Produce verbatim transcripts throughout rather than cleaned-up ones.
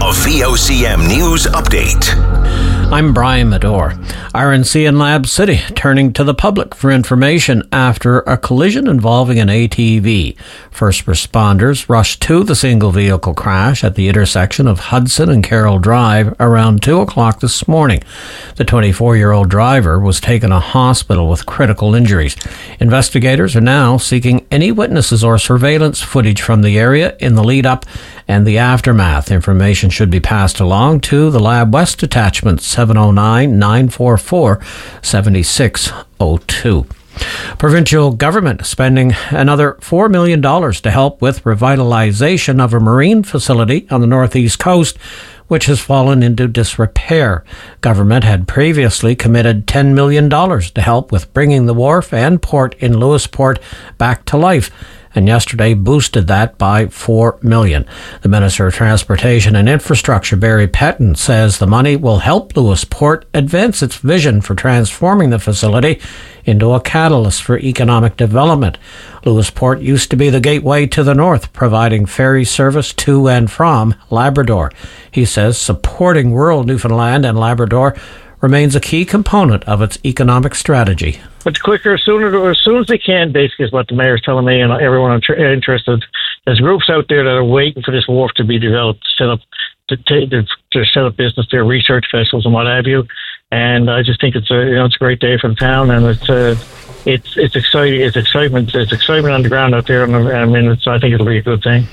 A V O C M News Update. I'm Brian Medore. R N C in Lab City turning to the public for information after a collision involving an A T V. First responders rushed to the single vehicle crash at the intersection of Hudson and Carroll Drive around two o'clock this morning. The twenty-four-year-old driver was taken to hospital with critical injuries. Investigators are now seeking any witnesses or surveillance footage from the area in the lead-up and the aftermath. Information should be passed along to the Lab West Detachment seven oh nine, nine four four, seven six oh two. Provincial government spending another four million dollars to help with revitalization of a marine facility on the northeast coast, which has fallen into disrepair. Government had previously committed ten million dollars to help with bringing the wharf and port in Lewisport back to life, and yesterday boosted that by four million dollars. The Minister of Transportation and Infrastructure, Barry Petton, says the money will help Lewisport advance its vision for transforming the facility into a catalyst for economic development. Lewisport used to be the gateway to the north, providing ferry service to and from Labrador. He says supporting rural Newfoundland and Labrador remains a key component of its economic strategy. But quicker, sooner, as soon as they can, basically, is what the mayor's telling me and everyone interested. There's groups out there that are waiting for this wharf to be developed, set up to, to, to set up business there, research festivals and what have you. And I just think it's a you know it's a great day for the town, and it's uh, it's it's exciting. It's excitement. It's excitement on the ground out there, and I mean, it's, I think it'll be a good thing.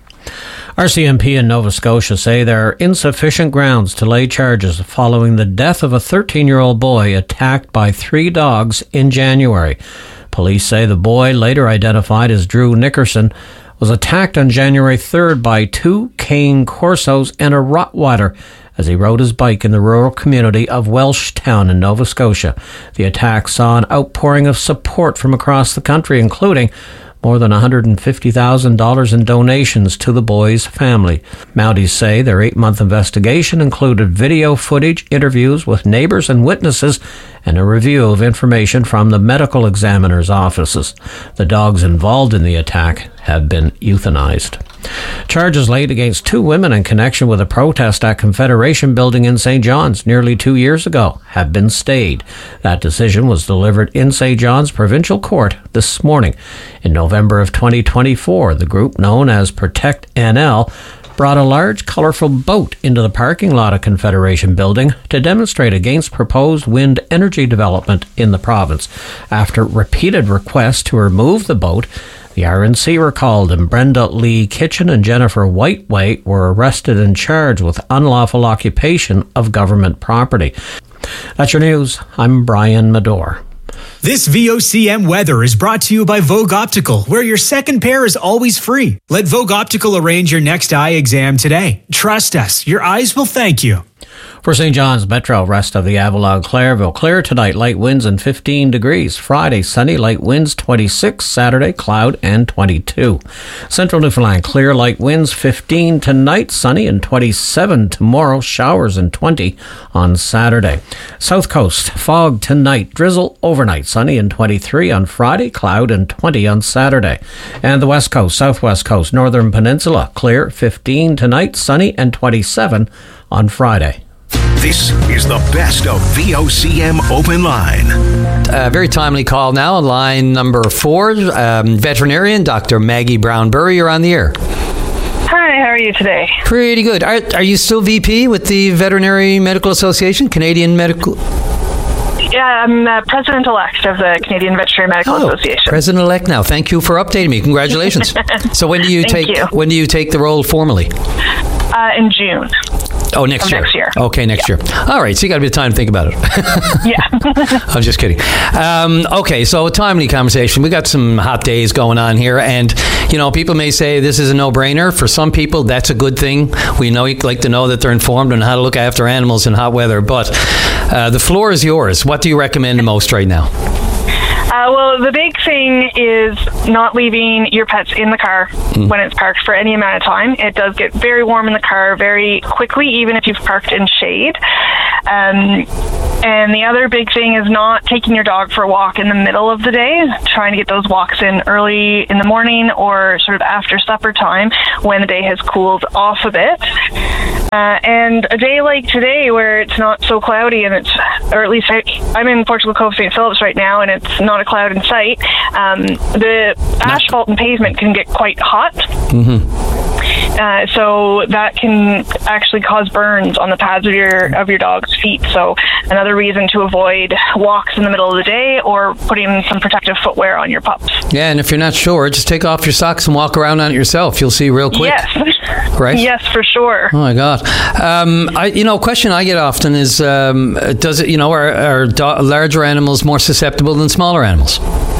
R C M P in Nova Scotia say there are insufficient grounds to lay charges following the death of a thirteen-year-old boy attacked by three dogs in January. Police say the boy, later identified as Drew Nickerson, was attacked on January third by two cane corsos and a Rottweiler as he rode his bike in the rural community of Welshtown in Nova Scotia. The attack saw an outpouring of support from across the country, including more than one hundred fifty thousand dollars in donations to the boy's family. Mounties say their eight-month investigation included video footage, interviews with neighbours and witnesses, and a review of information from the medical examiner's offices. The dogs involved in the attack have been euthanized. Charges laid against two women in connection with a protest at Confederation Building in Saint John's nearly two years ago have been stayed. That decision was delivered in Saint John's Provincial Court this morning. In November of twenty twenty-four, the group known as Protect N L brought a large, colourful boat into the parking lot of Confederation Building to demonstrate against proposed wind energy development in the province. After repeated requests to remove the boat, the R N C were called, and Brenda Lee Kitchen and Jennifer Whiteway were arrested and charged with unlawful occupation of government property. That's your news. I'm Brian Medore. This V O C M weather is brought to you by Vogue Optical, where your second pair is always free. Let Vogue Optical arrange your next eye exam today. Trust us, your eyes will thank you. For Saint John's Metro, rest of the Avalon, Clairville, clear tonight, light winds and fifteen degrees. Friday, sunny, light winds twenty-six. Saturday, cloud and twenty-two. Central Newfoundland, clear, light winds fifteen tonight, sunny and twenty-seven tomorrow. Showers and twenty on Saturday. South Coast, fog tonight, drizzle overnight, sunny and twenty-three on Friday, cloud and twenty on Saturday. And the West Coast, Southwest Coast, Northern Peninsula, clear, fifteen tonight, sunny and twenty-seven on Friday. This is the best of V O C M Open Line. A very timely call now on line number four. Um, veterinarian Doctor Maggie Brown-Burry, you're on the air. Hi, how are you today? Pretty good. Are, are you still V P with the Veterinary Medical Association, Canadian Medical... Yeah, I'm uh, president-elect of the Canadian Veterinary Medical oh, Association. President-elect now. Thank you for updating me. Congratulations. So when do you Thank take you. when do you take the role formally? Uh, in June. Oh, next Of year. next year. Okay, next Yeah. year. All right, so you got a bit of time to think about it. Yeah. I'm just kidding. Um, okay, so a timely conversation. We got some hot days going on here, and you know, people may say this is a no-brainer. For some people, that's a good thing. We know you like to know that they're informed on how to look after animals in hot weather. But uh, the floor is yours. What do you recommend the most right now? Uh, well, the big thing is not leaving your pets in the car mm. when it's parked for any amount of time. It does get very warm in the car very quickly, even if you've parked in shade. Um, and the other big thing is not taking your dog for a walk in the middle of the day, trying to get those walks in early in the morning or sort of after supper time when the day has cooled off a bit. Uh, and a day like today where it's not so cloudy and it's, or at least I, I'm in Portugal Cove, Saint Phillips right now, and it's not a cloud in sight, um, the asphalt and pavement can get quite hot. Mm-hmm. Uh, so that can actually cause burns on the pads of your of your dog's feet. So another reason to avoid walks in the middle of the day or putting some protective footwear on your pups. Yeah, and if you're not sure, just take off your socks and walk around on it yourself. You'll see real quick. Yes. Right? Yes, for sure. Oh my God. Um, I, you know, a question I get often is, um, does it, you know, are, are do- larger animals more susceptible than smaller animals?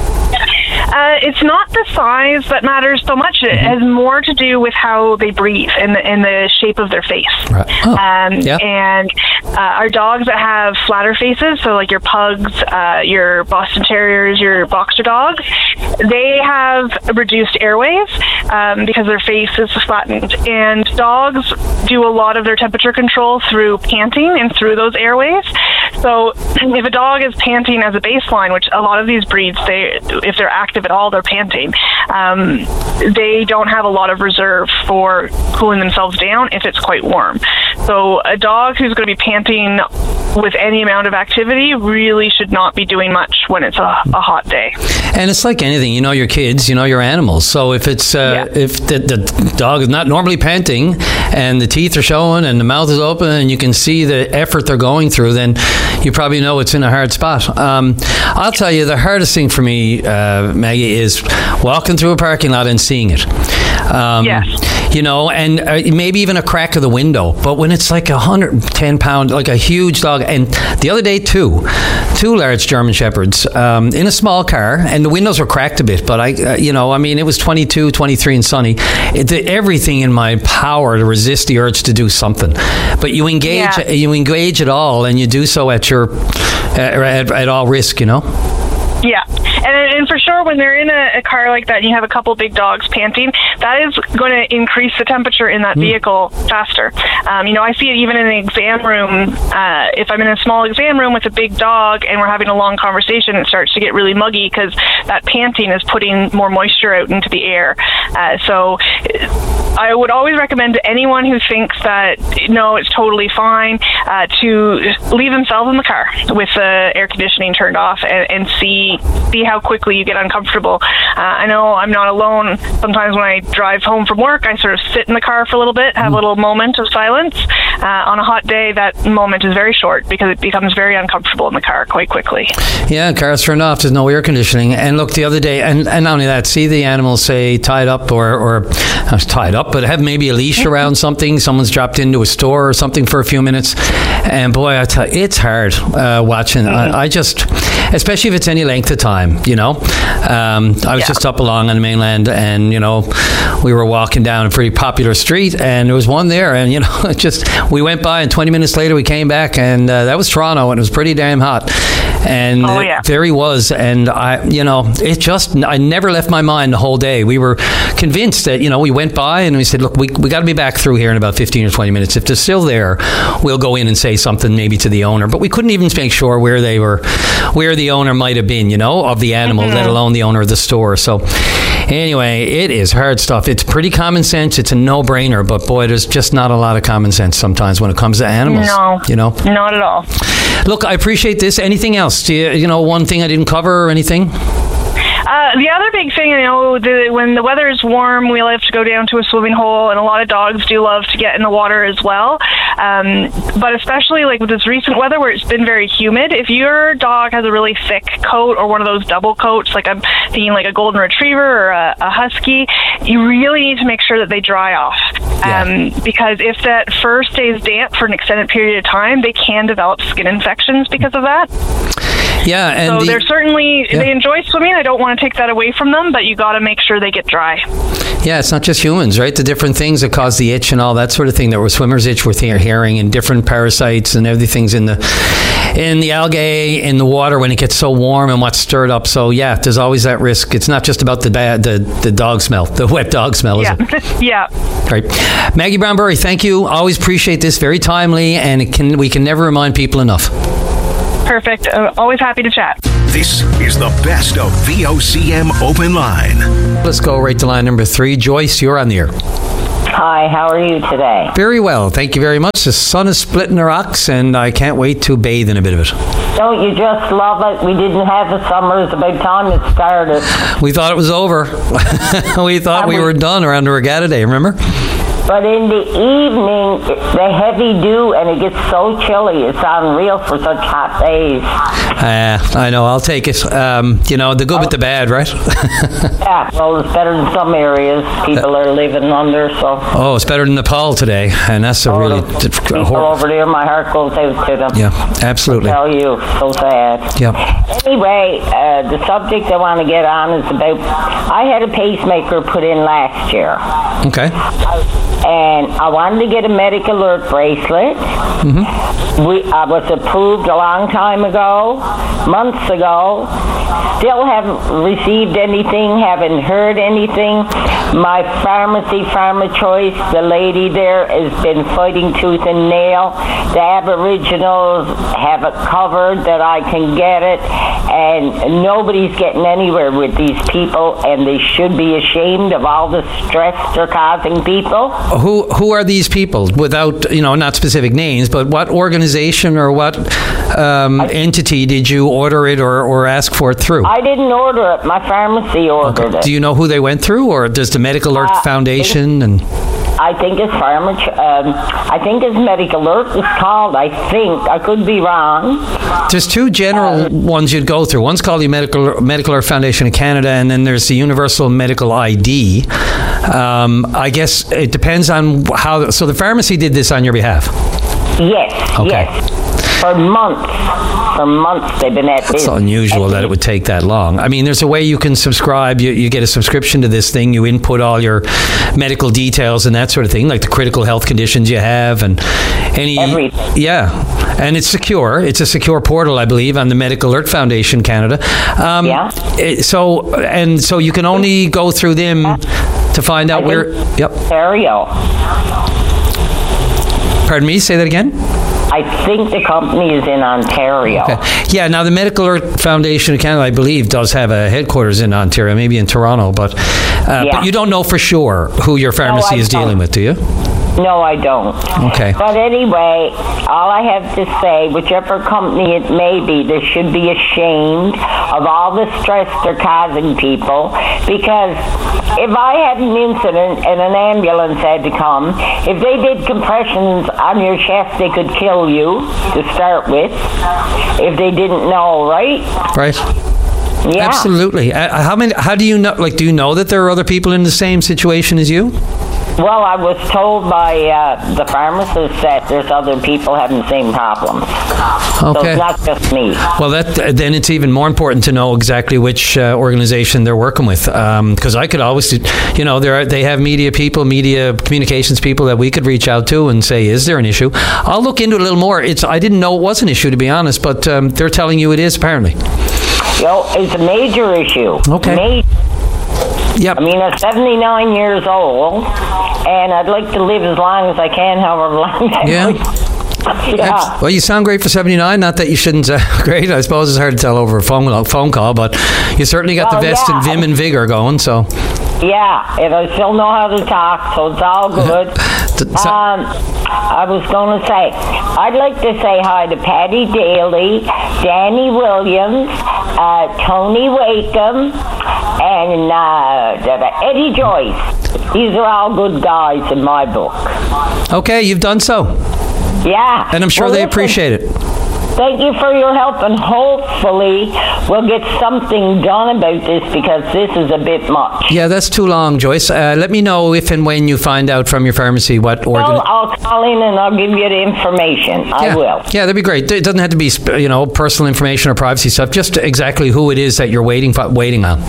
Uh, it's not the size that matters so much. It has more to do with how they breathe and the, and the shape of their face. Right. Oh, um, yeah. And uh, our dogs that have flatter faces, so like your pugs, uh, your Boston Terriers, your boxer dogs, they have reduced airways um, because their face is flattened. And dogs do a lot of their temperature control through panting and through those airways. So if a dog is panting as a baseline, which a lot of these breeds, they if they're active at all, they're panting. Um, they don't have a lot of reserve for cooling themselves down if it's quite warm. So a dog who's going to be panting with any amount of activity really should not be doing much when it's a, a hot day. And it's like anything, you know your kids, you know your animals. So if it's uh, yeah. if the, the dog is not normally panting and the teeth are showing and the mouth is open and you can see the effort they're going through, then you probably know it's in a hard spot. Um, I'll tell you, the hardest thing for me, uh, Maggie, is walking through a parking lot and seeing it. Um, yes. You know, and uh, maybe even a crack of the window. But when it's like a one hundred ten pound, like a huge dog, and the other day two, two large German Shepherds um, in a small car, and the windows were cracked a bit, but I, uh, you know, I mean, it was twenty-two, twenty-three and sunny. It did everything in my power to resist the urge to do something. But you engage, yeah. you engage it all, and you do so at your, uh, at, at all risk, you know? Yeah. And, and for sure, when they're in a, a car like that and you have a couple big dogs panting, that is going to increase the temperature in that mm. vehicle faster. Um, you know, I see it even in an exam room. Uh, if I'm in a small exam room with a big dog and we're having a long conversation, it starts to get really muggy because that panting is putting more moisture out into the air. Uh, so I would always recommend to anyone who thinks that, no, it's totally fine, uh, to leave themselves in the car with the air conditioning turned off and, and see see how quickly you get uncomfortable. Uh, I know I'm not alone. Sometimes when I drive home from work, I sort of sit in the car for a little bit, have a little moment of silence. Uh, on a hot day, that moment is very short because it becomes very uncomfortable in the car quite quickly. Yeah, car's turned off. There's no air conditioning. And look, the other day, and, and not only that, see the animals, say, tied up or, or not tied up, but have maybe a leash around something. Someone's dropped into a store or something for a few minutes. And boy, I tell you, it's hard uh, watching. Mm-hmm. I, I just, especially if it's any length of time, you know. Um, I was yeah. just up along on the mainland, and, you know, we were walking down a pretty popular street, and there was one there, and, you know, just, we went by, and twenty minutes later we came back, and uh, that was Toronto, and it was pretty damn hot. And oh, yeah. there he was, and I, you know, it just, I never left my mind the whole day. We were convinced that, you know, we went by and we said, look, we we got to be back through here in about fifteen or twenty minutes. If they're still there, we'll go in and say something maybe to the owner. But we couldn't even make sure where they were, where the owner might have been, you know, of the animal, mm-hmm. let alone the owner of the store. So anyway, it is hard stuff. It's pretty common sense. It's a no-brainer, but boy, there's just not a lot of common sense sometimes when it comes to animals. No, you know, not at all. Look, I appreciate this. Anything else? Do you, you know, one thing I didn't cover or anything? Uh, the other big thing, you know, the, when the weather is warm, we love to go down to a swimming hole, and a lot of dogs do love to get in the water as well. Um, but especially like with this recent weather where it's been very humid, if your dog has a really thick coat or one of those double coats, like I'm thinking like a golden retriever or a, a husky, you really need to make sure that they dry off. Yeah. Um, because if that fur stays damp for an extended period of time, they can develop skin infections because of that. Yeah, and so the, they're certainly yeah. they enjoy swimming. I don't want to take that away from them, but you got to make sure they get dry. Yeah, it's not just humans, right? The different things that cause the itch and all that sort of thing that were swimmer's itch with hearing and different parasites and everything's in the in the algae in the water when it gets so warm and what's stirred up. So yeah, there's always that risk. It's not just about the bad the, the dog smell, the wet dog smell, yeah. is it? Yeah. Right. Maggie Brown-Burry, thank you. Always appreciate this. Very timely, and it can we can never remind people enough. Perfect. Uh, always happy to chat. This is the best of V O C M Open Line. Let's go right to line number three. Joyce, you're on the air. Hi, how are you today? Very well, thank you very much. The sun is splitting the rocks, and I can't wait to bathe in a bit of it. Don't you just love it? We didn't have the summer. It's about time it started. We thought it was over. We thought we were done around the Regatta Day, remember? But in the evening, the heavy dew, and it gets so chilly. It's unreal for such hot days. Uh, I know, I'll take it. Um, you know, the good with the bad, right? Yeah, well, it's better than some areas people are living under, so... Oh, it's better than Nepal today, and that's a oh, really... People hor- over there, my heart goes out to them. Yeah, absolutely. I tell you, so sad. Yeah. Anyway, uh, the subject I want to get on is about... I had a pacemaker put in last year. Okay. And I wanted to get a medical alert bracelet. Mm-hmm. We, I was approved a long time ago, months ago. Still haven't received anything, haven't heard anything. My pharmacy, PharmaChoice, the lady there has been fighting tooth and nail. The Aboriginals have it covered that I can get it, and nobody's getting anywhere with these people, and they should be ashamed of all the stress they're causing people. Who who are these people? Without, you know, not specific names, but what organization or what um, entity did you order it or, or ask for it through? I didn't order it. My pharmacy ordered Okay. it. Do you know who they went through, or does the Medical Alert Uh, Foundation and? I think it's Pharma. Um, I think it's Medical Alert was called. I think I could be wrong. There's two general Um, ones you'd go through. One's called the Medical Medical Alert Foundation of Canada, and then there's the Universal Medical I D. Um, I guess it depends on how. So the pharmacy did this on your behalf. Yes. Okay. Yes. For months. For months they've been at this. It's unusual that it would take that long. I mean, there's a way you can subscribe. You, you get a subscription to this thing. You input all your medical details and that sort of thing, like the critical health conditions you have and any. Everything. Yeah, and it's secure. It's a secure portal, I believe, on the Medical Alert Foundation Canada. Um, Yeah. it- so and so you can only go through them to find out I where. think Yep. Ontario. Pardon me. Say that again. I think the company is in Ontario. Okay. Yeah, now the Medical Alert Foundation of Canada, I believe, does have a headquarters in Ontario, maybe in Toronto, but uh, Yeah. but you don't know for sure who your pharmacy I is dealing don't. with, do you? No, I don't. Okay. But anyway, all I have to say, whichever company it may be, they should be ashamed of all the stress they're causing people. Because if I had an incident and an ambulance had to come, if they did compressions on your chest, they could kill you to start with. If they didn't know, right? Right. Yeah. Absolutely. Uh, how many? How do you know? Like, do you know that there are other people in the same situation as you? Well, I was told by uh, the pharmacist that there's other people having the same problems. So Okay. it's not just me. Well, that then it's even more important to know exactly which uh, organization they're working with, because I could always, you know, there are, they have media people, media communications people that we could reach out to and say, is there an issue? I'll look into it a little more. It's I didn't know it was an issue, to be honest, but um, they're telling you it is apparently. You know, it's a major issue. Okay. Major. Yep. I mean, I'm seventy-nine years old, and I'd like to live as long as I can, however long I Yeah. Yeah. Well, you sound great for seventy-nine. Not that you shouldn't sound great. I suppose it's hard to tell over a phone phone call, but you certainly got Well, the vest yeah. and vim and vigor going. So, Yeah, and I still know how to talk, so it's all good. T- so- Um, I was going to say, I'd like to say hi to Patty Daly, Danny Williams, uh, Tony Wakeham, and uh, Eddie Joyce. These are all good guys in my book. okay, you've done so, Yeah. and I'm sure Well, they listen, appreciate it. Thank you for your help, and hopefully we'll get something done about this, because this is a bit much. Yeah, that's too long, Joyce. Uh, let me know if and when you find out from your pharmacy what organ. Well, I'll call in and I'll give you the information. yeah. I will. Yeah, that'd be great. It doesn't have to be, sp- you know, personal information or privacy stuff. Just exactly who it is that you're waiting for, waiting on.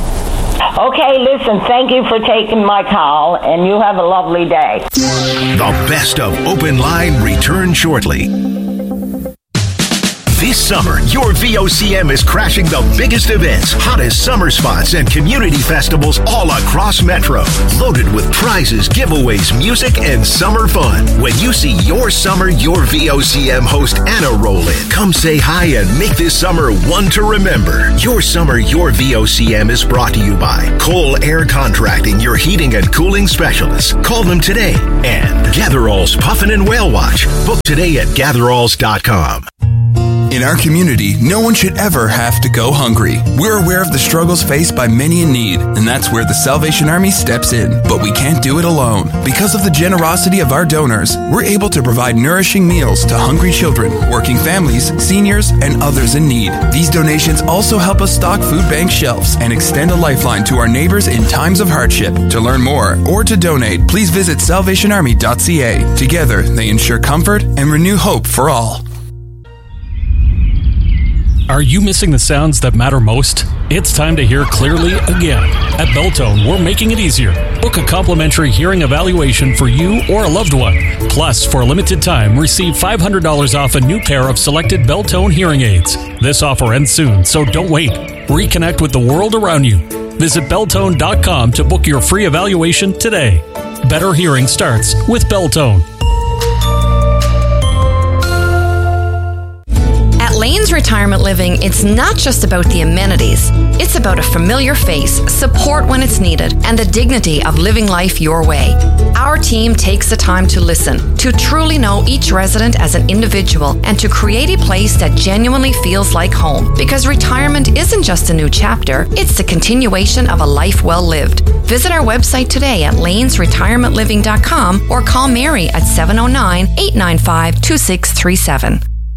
Okay, listen, thank you for taking my call, and you have a lovely day. The best of Open Line return shortly. This summer, your V O C M is crashing the biggest events, hottest summer spots, and community festivals all across Metro. Loaded with prizes, giveaways, music, and summer fun. When you see your summer, your V O C M host Anna roll in, come say hi and make this summer one to remember. Your summer, your V O C M is brought to you by Cole Air Contracting, your heating and cooling specialists. Call them today. And Gatherall's Puffin and Whale Watch. Book today at gatheralls dot com. In our community, no one should ever have to go hungry. We're aware of the struggles faced by many in need, and that's where the Salvation Army steps in. But we can't do it alone. Because of the generosity of our donors, we're able to provide nourishing meals to hungry children, working families, seniors, and others in need. These donations also help us stock food bank shelves and extend a lifeline to our neighbors in times of hardship. To learn more or to donate, please visit salvation army dot c a. Together, they ensure comfort and renew hope for all. Are you missing the sounds that matter most? It's time to hear clearly again. At Beltone, we're making it easier. Book a complimentary hearing evaluation for you or a loved one. Plus, for a limited time, receive five hundred dollars off a new pair of selected Beltone hearing aids. This offer ends soon, so don't wait. Reconnect with the world around you. Visit beltone dot com to book your free evaluation today. Better hearing starts with Beltone. At Lane's Retirement Living, it's not just about the amenities. It's about a familiar face, support when it's needed, and the dignity of living life your way. Our team takes the time to listen, to truly know each resident as an individual, and to create a place that genuinely feels like home. Because retirement isn't just a new chapter, it's the continuation of a life well lived. Visit our website today at lanes retirement living dot com or call Mary at seven oh nine, eight nine five, two six three seven.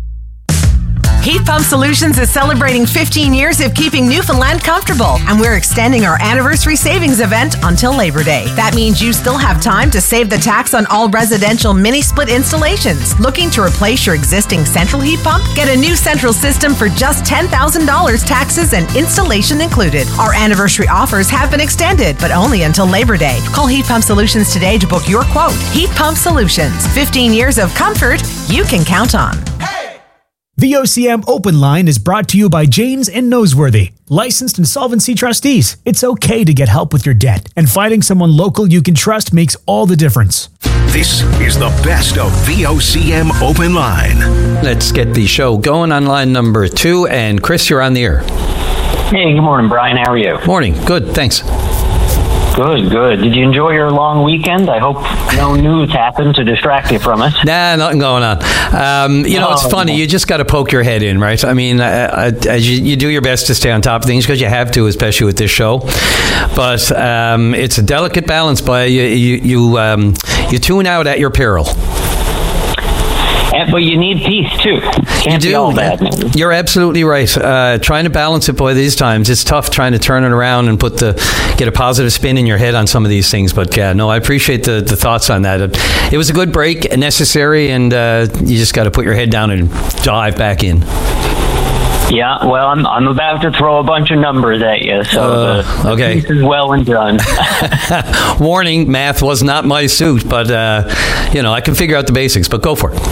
Heat Pump Solutions is celebrating fifteen years of keeping Newfoundland comfortable, and we're extending our anniversary savings event until Labor Day. That means you still have time to save the tax on all residential mini-split installations. Looking to replace your existing central heat pump? Get a new central system for just ten thousand dollars, taxes and installation included. Our anniversary offers have been extended, but only until Labor Day. Call Heat Pump Solutions today to book your quote. Heat Pump Solutions, fifteen years of comfort you can count on. V O C M Open Line is brought to you by Janes and Noseworthy, licensed insolvency trustees. It's okay to get help with your debt, and finding someone local you can trust makes all the difference. This is the best of V O C M Open Line. Let's get the show going on line number two. And Chris, you're on the air. Hey, good morning, Brian. How are you? Morning. Good, thanks. Good, good. Did you enjoy your long weekend? I hope no news happened to distract you from it. Nah, nothing going on. Um, you know, it's Oh, funny. no. You just got to poke your head in, right? I mean, uh, uh, as you, you do your best to stay on top of things because you have to, especially with this show. But um, it's a delicate balance. But you you you, um, you tune out at your peril. And, but you need peace, too. Can't You be do. all bad news. You're absolutely right. Uh, trying to balance it, boy, these times it's tough. Trying to turn it around and put the get a positive spin in your head on some of these things. But yeah, no, I appreciate the, the thoughts on that. It, it was a good break, necessary, and uh, you just got to put your head down and dive back in. Yeah, well, I'm I'm about to throw a bunch of numbers at you, so Uh, the, the okay. piece is well and done. Warning: math was not my suit, but uh, you know I can figure out the basics. But go for it.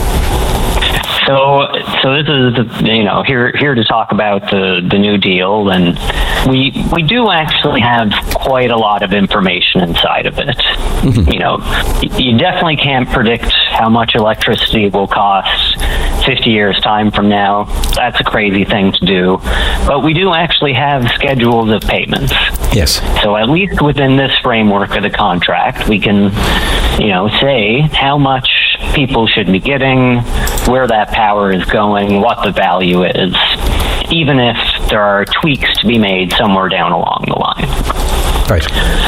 So, so this is the, you know here here to talk about the, the New Deal, and we we do actually have quite a lot of information inside of it. You know, you definitely can't predict how much electricity will cost fifty years time from now. That's a crazy thing to do, but we do actually have schedules of payments. Yes. So at least within this framework of the contract, we can, you know, say how much people should be getting, where that power is going, what the value is, even if there are tweaks to be made somewhere down along the line. Right.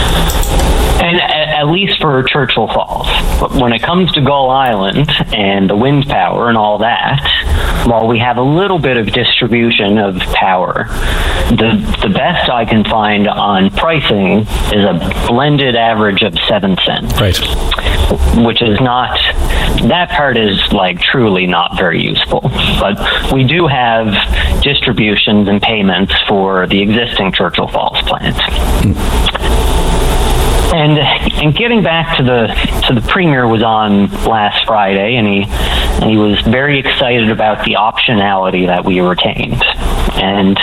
And at, at least for Churchill Falls. But when it comes to Gull Island and the wind power and all that, while we have a little bit of distribution of power, the the best I can find on pricing is a blended average of seven cents. Right. Which is not, that part is like truly not very useful. But we do have distributions and payments for the existing Churchill Falls plant. And and getting back to the to the premier was on last Friday, and he and he was very excited about the optionality that we retained, and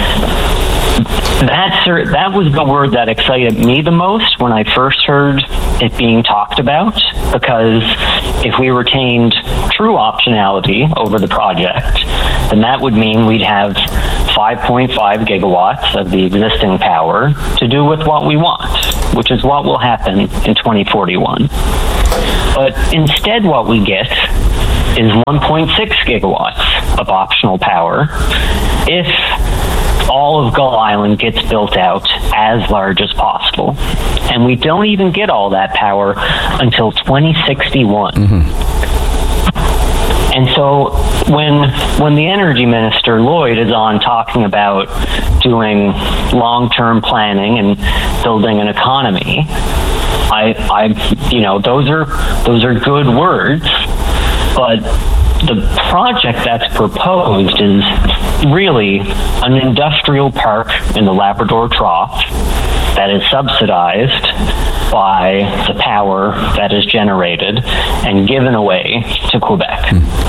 that that was the word that excited me the most when I first heard it being talked about, because if we retained true optionality over the project, then that would mean we'd have five point five gigawatts of the existing power to do with what we want, which is what will happen in twenty forty-one. But instead what we get is one point six gigawatts of optional power if all of Gull Island gets built out as large as possible. And we don't even get all that power until twenty sixty-one. Mm-hmm. And so when when the energy minister, Lloyd, is on talking about doing long-term planning and building an economy, I, I, you know, those are those are good words, but the project that's proposed is really an industrial park in the Labrador Trough that is subsidized by the power that is generated and given away to Quebec.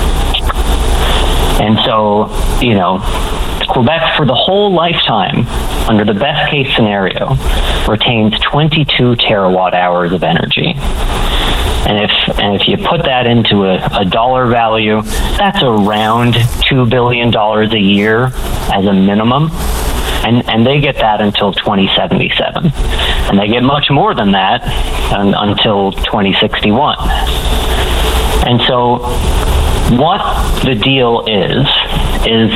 Mm. And so, you know, Quebec for the whole lifetime, under the best case scenario, retains twenty-two terawatt hours of energy. And if and if you put that into a, a dollar value, that's around two billion dollars a year as a minimum. And and they get that until twenty seventy-seven. And they get much more than that un, until twenty sixty-one. And so what the deal is, is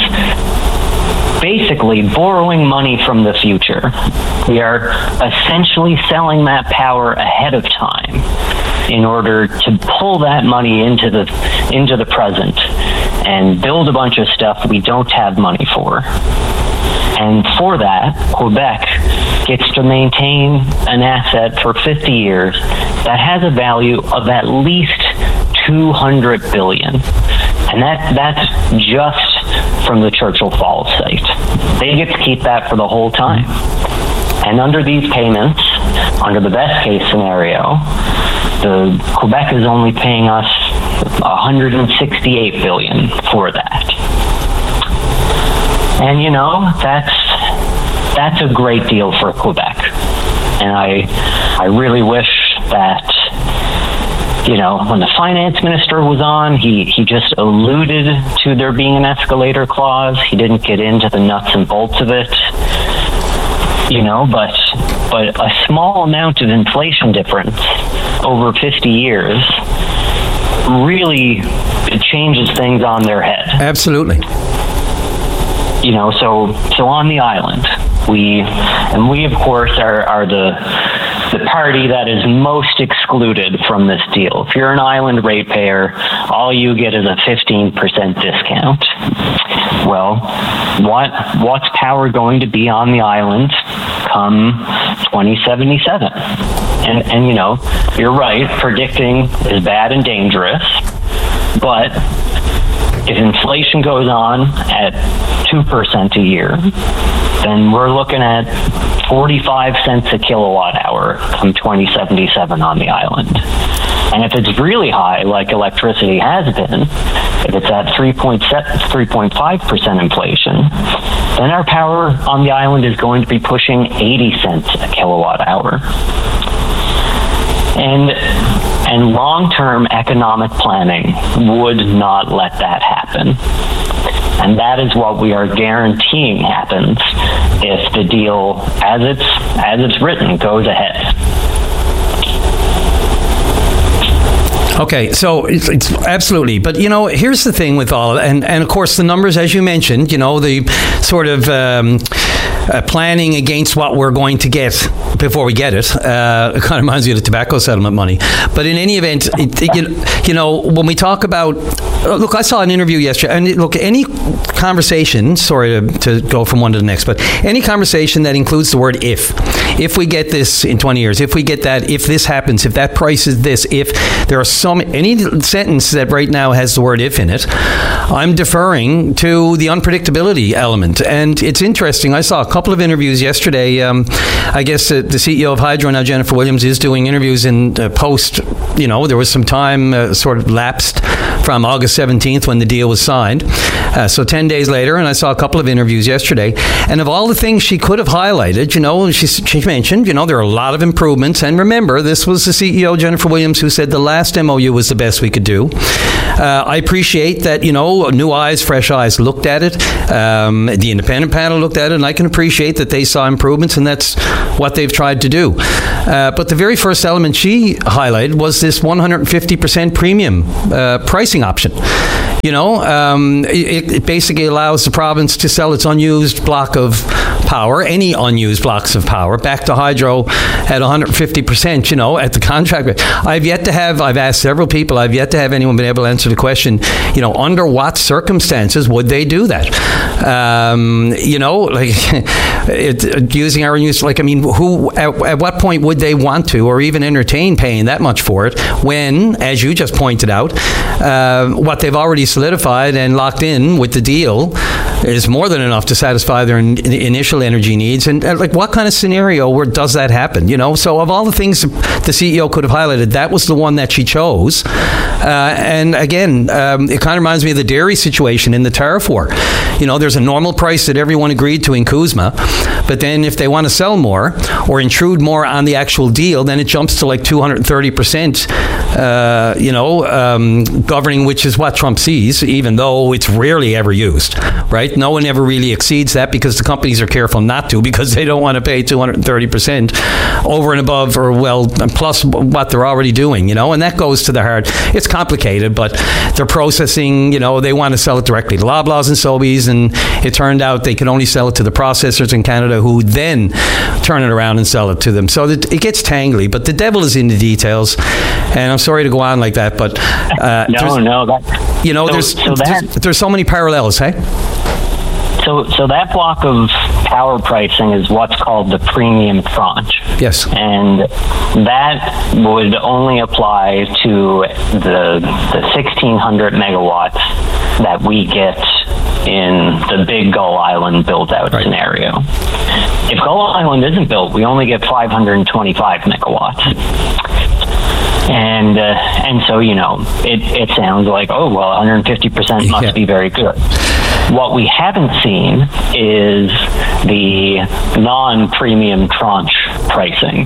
basically borrowing money from the future. We are essentially selling that power ahead of time in order to pull that money into the into the present and build a bunch of stuff we don't have money for. And for that, Quebec gets to maintain an asset for fifty years that has a value of at least two hundred billion dollars. And that that's just from the Churchill Falls site. They get to keep that for the whole time. And under these payments, under the best case scenario, the Quebec is only paying us one hundred sixty-eight billion dollars for that. And you know, that's that's a great deal for Quebec. And I I really wish that, you know, when the finance minister was on, he, he just alluded to there being an escalator clause. He didn't get into the nuts and bolts of it. You know, but but a small amount of inflation difference over fifty years really it changes things on their head. Absolutely. You know, so so on the island, we and we of course are, are the the party that is most excluded from this deal. If you're an island ratepayer, all you get is a fifteen percent discount. Well, what what's power going to be on the island come twenty seventy-seven? And and you know, you're right, predicting is bad and dangerous, but if inflation goes on at two percent a year, then we're looking at forty-five cents a kilowatt hour come twenty seventy-seven on the island. And if it's really high, like electricity has been, if it's at three point five percent inflation, then our power on the island is going to be pushing eighty cents a kilowatt hour. And and long-term economic planning would not let that happen. And that is what we are guaranteeing happens if the deal, as it's as it's written, goes ahead. Okay, so it's, it's absolutely, but you know, here's the thing with all of it, and and of course the numbers, as you mentioned, you know, the sort of um, uh, planning against what we're going to get before we get it. Uh, it kind of reminds me of the tobacco settlement money. But in any event, it, it, you, you know, when we talk about, uh, look, I saw an interview yesterday, and look, any conversation, sorry to, to go from one to the next, but any conversation that includes the word if, if we get this in twenty years, if we get that, if this happens, if that price is this, if there are some any sentence that right now has the word if in it, I'm deferring to the unpredictability element. And it's interesting. I saw a couple of interviews yesterday. Um, I guess uh, the C E O of Hydro now, Jennifer Williams, is doing interviews in uh, post. You know, there was some time uh, sort of lapsed from August seventeenth when the deal was signed. Uh, so ten days later, and I saw a couple of interviews yesterday. And of all the things she could have highlighted, you know, she, she mentioned, you know, there are a lot of improvements. And remember, this was the C E O, Jennifer Williams, who said the last M O U was the best we could do. Uh, I appreciate that, you know, new eyes, fresh eyes looked at it. Um, the independent panel looked at it, and I can appreciate that they saw improvements, and that's what they've tried to do. Uh, but the very first element she highlighted was this one hundred fifty percent premium uh, pricing option. You know, um, it, it basically allows the province to sell its unused block of power, any unused blocks of power, back to Hydro at one hundred fifty percent, you know, at the contract rate. I've yet to have, I've asked several people, I've yet to have anyone been able to answer the question, you know, under what circumstances would they do that? Um, you know, like, it, using our unused, like, I mean, who, at, at what point would they want to or even entertain paying that much for it when, as you just pointed out, uh, what they've already solidified and locked in with the deal is more than enough to satisfy their in, initial energy needs. And uh, like, what kind of scenario where does that happen? You know, so of all the things the C E O could have highlighted, that was the one that she chose. Uh, and again, um, it kind of reminds me of the dairy situation in the tariff war. You know, there's a normal price that everyone agreed to in CUSMA, but then if they want to sell more or intrude more on the actual deal, then it jumps to like two hundred thirty percent, uh, you know, um, governing, which is what Trump sees, even though it's rarely ever used, right? No one ever really exceeds that because the companies are careful not to, because they don't want to pay two hundred thirty percent over and above, or well, plus what they're already doing, you know, and that goes to the heart. It's complicated, but they're processing, you know, they want to sell it directly to Loblaws and Sobeys, and it turned out they could only sell it to the processors in Canada, who then turn it around and sell it to them. So it gets tangly, but the devil is in the details. And I'm sorry to go on like that, but uh, no, no, that, you know, so, there's, so that, there's there's so many parallels, hey? So, so that block of power pricing is what's called the premium tranche. Yes. And that would only apply to the the sixteen hundred megawatts that we get in the big Gull Island build-out right. scenario. If Gull Island isn't built, we only get five hundred twenty-five megawatts. And uh, and so, you know, it, it sounds like, oh, well, one hundred fifty percent must yeah. be very good. What we haven't seen is the non-premium tranche pricing.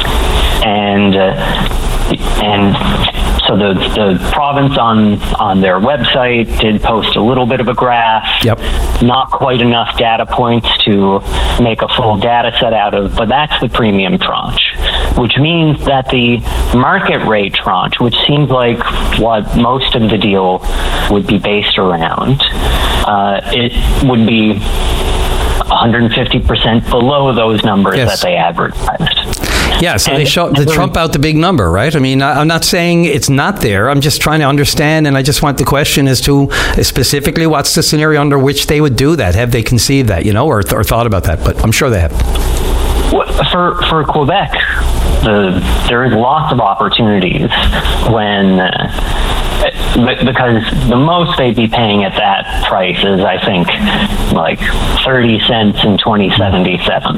And uh, and so the the province on, on their website did post a little bit of a graph. Yep. Not quite enough data points to make a full data set out of, but that's the premium tranche, which means that the market rate tranche, which seems like what most of the deal would be based around, uh, it would be one hundred fifty percent below those numbers yes. that they advertised. Yeah, so and, they show they trump out the big number, right? I mean, I, I'm not saying it's not there. I'm just trying to understand, and I just want the question as to uh, specifically what's the scenario under which they would do that? Have they conceived that, you know, or, or thought about that? But I'm sure they have. For for Quebec, the, there is lots of opportunities when. Uh, Because the most they'd be paying at that price is, I think, like thirty cents in twenty seventy-seven.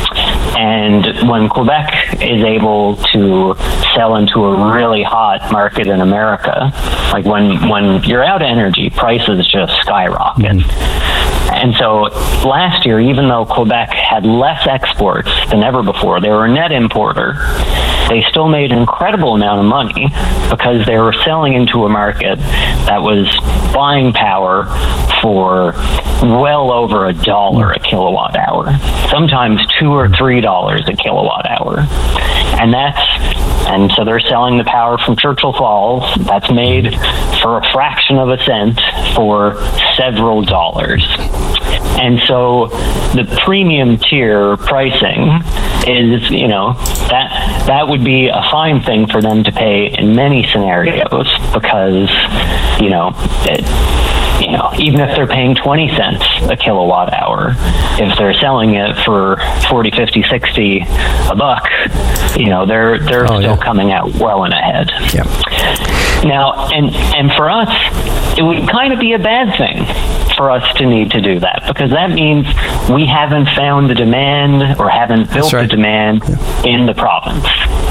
And when Quebec is able to sell into a really hot market in America, like when, when you're out of energy, prices just skyrocket. Mm-hmm. And so last year, even though Quebec had less exports than ever before, they were a net importer, they still made an incredible amount of money because they were selling into a market that was buying power for well over a dollar a kilowatt hour, sometimes two or three dollars a kilowatt hour. And that's and so they're selling the power from Churchill Falls that's made for a fraction of a cent for several dollars. And so the premium tier pricing is, you know, that that would be a fine thing for them to pay in many scenarios because, you know, it, you know, even if they're paying twenty cents a kilowatt hour, if they're selling it for forty, fifty, sixty a buck, you know, they're they're oh, still yeah. coming out well and ahead. Yeah. Now, and and for us, it would kind of be a bad thing for us to need to do that, because that means we haven't found the demand or haven't built right. the demand yeah. in the province.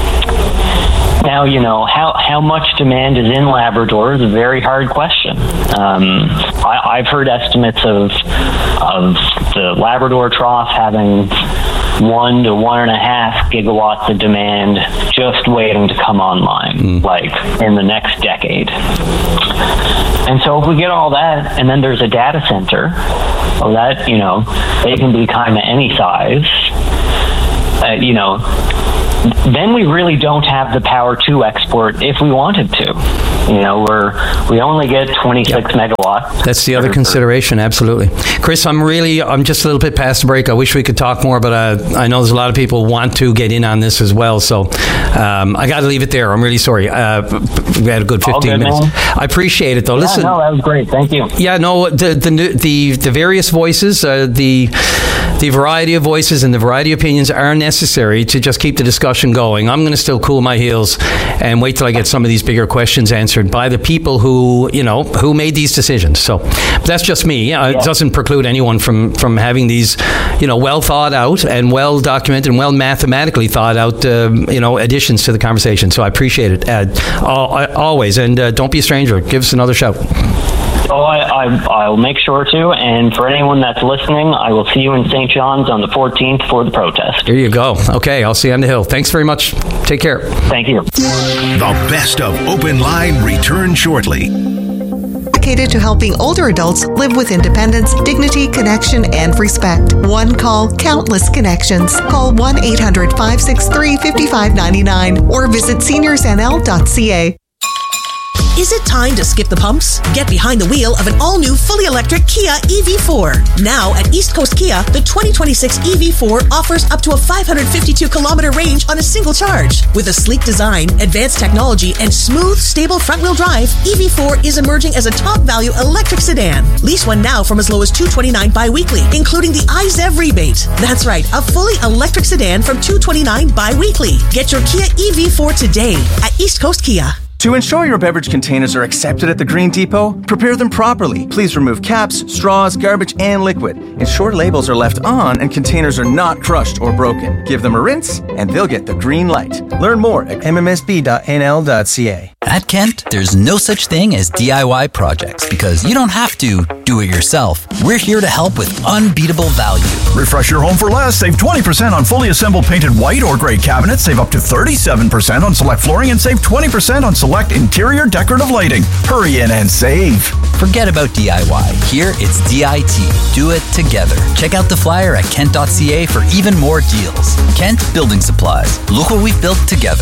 Now, you know, how, how much demand is in Labrador is a very hard question. Um, I, I've heard estimates of of the Labrador Trough having one to one and a half gigawatts of demand just waiting to come online, mm. like in the next decade. And so if we get all that, and then there's a data center, well, that, you know, they can be kind of any size, uh, you know, then we really don't have the power to export if we wanted to. You know, we're we only get twenty-six yep. megawatts. That's the other consideration, absolutely. Chris, I'm really, I'm just a little bit past the break. I wish we could talk more, but uh, I know there's a lot of people want to get in on this as well. So um, I got to leave it there. I'm really sorry. Uh, we had a good fifteen good, minutes. Man. I appreciate it, though. Yeah, Listen, no, that was great. Thank you. Yeah, no, the the the, the various voices, uh, the the variety of voices and the variety of opinions are necessary to just keep the discussion going. I'm going to still cool my heels and wait till I get some of these bigger questions answered by the people who, you know, who made these decisions. So that's just me. Uh, yeah. It doesn't preclude anyone from, from having these, you know, well thought out and well documented and well mathematically thought out, uh, you know, additions to the conversation. So I appreciate it uh, always. And uh, don't be a stranger. Give us another shout. Oh, I, I, I'll make sure to. And for anyone that's listening, I will see you in Saint John's on the fourteenth for the protest. There you go. Okay, I'll see you on the Hill. Thanks very much. Take care. Thank you. The best of Open Line returns shortly. Dedicated to helping older adults live with independence, dignity, connection, and respect. One call, countless connections. Call one eight hundred, five six three, five five nine nine or visit seniors n l dot c a. Is it time to skip the pumps? Get behind the wheel of an all-new fully electric Kia E V four. Now at East Coast Kia, the twenty twenty-six E V four offers up to a five hundred fifty-two kilometer range on a single charge. With a sleek design, advanced technology, and smooth, stable front-wheel drive, E V four is emerging as a top-value electric sedan. Lease one now from as low as two hundred twenty-nine dollars bi-weekly, including the I Z E V rebate. That's right, a fully electric sedan from two hundred twenty-nine dollars bi-weekly. Get your Kia E V four today at East Coast Kia. To ensure your beverage containers are accepted at the Green Depot, prepare them properly. Please remove caps, straws, garbage, and liquid. Ensure labels are left on and containers are not crushed or broken. Give them a rinse, and they'll get the green light. Learn more at m m s b dot n l dot c a. At Kent, there's no such thing as D I Y projects because you don't have to do it yourself. We're here to help with unbeatable value. Refresh your home for less. Save twenty percent on fully assembled painted white or gray cabinets. Save up to thirty-seven percent on select flooring and save twenty percent on select interior decorative lighting. Hurry in and save. Forget about D I Y. Here it's D I T. Do it together. Check out the flyer at kent dot c a for even more deals. Kent Building Supplies. Look what we've built together.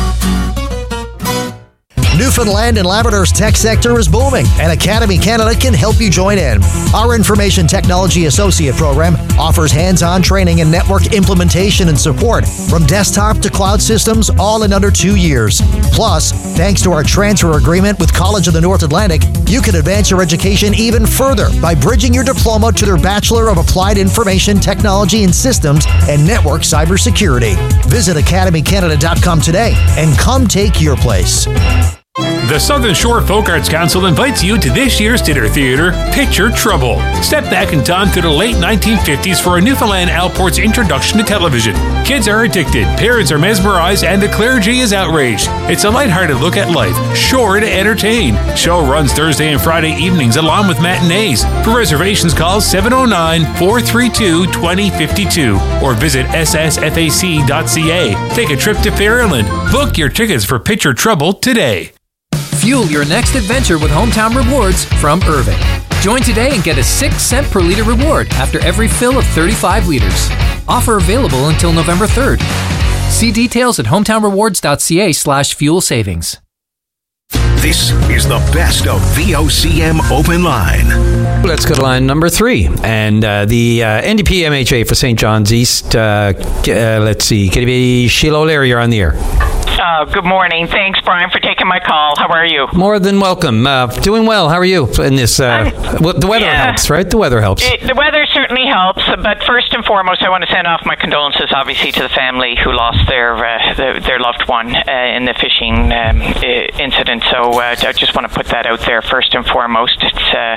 Newfoundland and Labrador's tech sector is booming, and Academy Canada can help you join in. Our Information Technology Associate program offers hands-on training in network implementation and support, from desktop to cloud systems, all in under two years. Plus, thanks to our transfer agreement with College of the North Atlantic, you can advance your education even further by bridging your diploma to their Bachelor of Applied Information Technology and Systems and Network Cybersecurity. Visit academy canada dot com today and come take your place. The Southern Shore Folk Arts Council invites you to this year's dinner theater, Picture Trouble. Step back in time to the late nineteen fifties for a Newfoundland Alport's introduction to television. Kids are addicted, parents are mesmerized, and the clergy is outraged. It's a lighthearted look at life, sure to entertain. Show runs Thursday and Friday evenings along with matinees. For reservations, call seven oh nine, four three two, two oh five two or visit s s f a c dot c a. Take a trip to Fairland. Book your tickets for Picture Trouble today. Fuel your next adventure with Hometown Rewards from Irving. Join today and get a six cent per liter reward after every fill of thirty-five liters. Offer available until November third. See details at hometown rewards dot c a slash fuel savings. This is the best of V O C M Open Line. Let's go to line number three. And uh, the uh, N D P M H A for Saint John's East, uh, uh, let's see, can it be Sheila O'Leary? You're on the air. Uh, Uh, good morning. Thanks, Brian, for taking my call. How are you? More than welcome. Uh, doing well. How are you in this? Uh, well, the weather yeah. helps, right? The weather helps. It, the weather certainly helps, but first and foremost, I want to send off my condolences, obviously, to the family who lost their uh, their, their loved one uh, in the fishing um, incident. So uh, I just want to put that out there first and foremost. It's uh,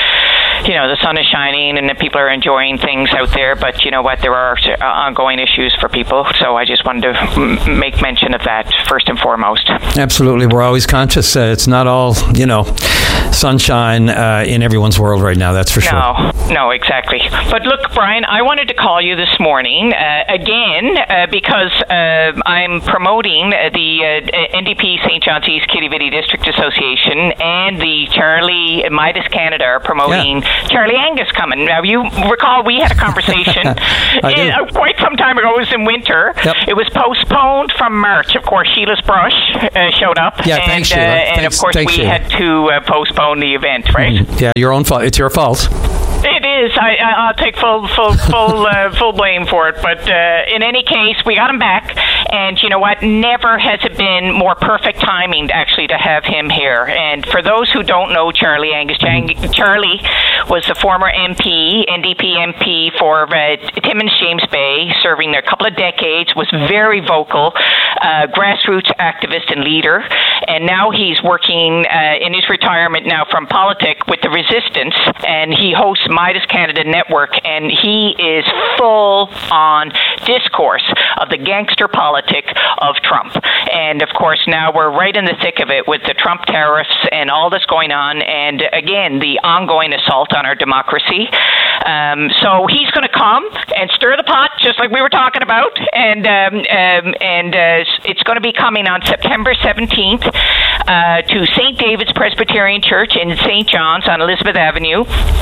you know, the sun is shining and the people are enjoying things out there, but you know what, there are ongoing issues for people, so I just wanted to m- make mention of that first and foremost. Absolutely. We're always conscious. Uh, it's not all, you know, sunshine uh, in everyone's world right now, that's for sure. No, no, exactly. But look, Brian, I wanted to call you this morning, uh, again, uh, because uh, I'm promoting the uh, N D P Saint John's East Kitty Vitty District Association, and the Charlie Midas Canada are promoting yeah. Charlie Angus coming. Now, you recall we had a conversation in, uh, quite some time ago. It was in winter. Yep. It was postponed from March. Of course, Sheila's Brush uh, showed up. Yeah, and, thanks, Sheila. Uh, and thanks, of course, thanks, we Sheila. had to uh, postpone the event, right? Mm-hmm. Yeah, your own fault. It's your fault. It is. I, I, I'll take full, full, full, uh, full blame for it. But uh, in any case, we got him back, and you know what? Never has it been more perfect timing, actually, to have him here. And for those who don't know Charlie Angus, mm-hmm. Charlie was the former M P, N D P M P for uh, Timmins James Bay, serving there a couple of decades. Was very vocal, uh, grassroots activist and leader, and now he's working uh, in his retirement now from politics with the Resistance, and he hosts Midas Canada Network, and he is full on discourse of the gangster politic of Trump. And of course, now we're right in the thick of it with the Trump tariffs and all that's going on, and again, the ongoing assault on our democracy. Um, so he's going to come and stir the pot, just like we were talking about, and um, um, and uh, it's going to be coming on September seventeenth uh, to Saint David's Presbyterian Church in Saint John's on Elizabeth Avenue.